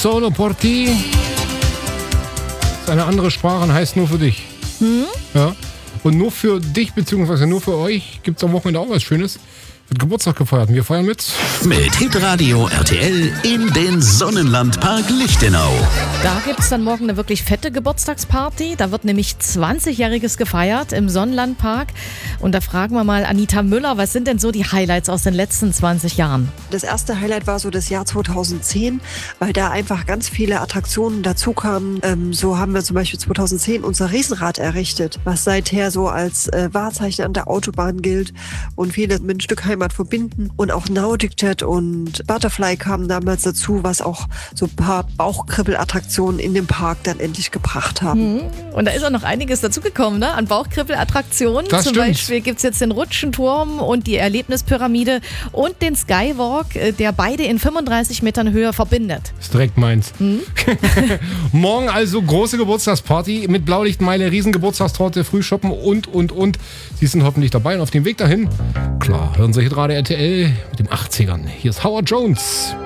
solo por ti. Ist eine andere Sprache und heißt nur für dich. Ja. Und nur für dich, beziehungsweise nur für euch, gibt es am Wochenende auch was Schönes. Wird Geburtstag gefeiert. Und wir feiern mit Hitradio RTL in den Sonnenlandpark Lichtenau. Da gibt es dann morgen eine wirklich fette Geburtstagsparty. Da wird nämlich 20-Jähriges gefeiert im Sonnenlandpark. Und da fragen wir mal Anita Müller, was sind denn so die Highlights aus den letzten 20 Jahren? Das erste Highlight war so das Jahr 2010, weil da einfach ganz viele Attraktionen dazu kamen. So haben wir zum Beispiel 2010 unser Riesenrad errichtet, was seither so als Wahrzeichen an der Autobahn gilt und viele mit ein Stück Heimat verbinden. Und auch Nautic Jet und Butterfly kamen damals dazu, was auch so ein paar Bauchkribbelattraktionen in den Park dann endlich gebracht haben. Und da ist auch noch einiges dazugekommen, ne? An Bauchkribbelattraktionen. Das Zum stimmt. Beispiel gibt es jetzt den Rutschenturm und die Erlebnispyramide und den Skywalk, der beide in 35 Metern Höhe verbindet. Ist direkt meins. Morgen also große Geburtstagsparty mit Blaulichtmeile, Riesengeburtstagstorte, Frühshoppen und. Sie sind hoffentlich dabei und auf dem Weg dahin. Klar, hören Sie Hitradio RTL mit dem 80ern. Hier ist Howard Jones.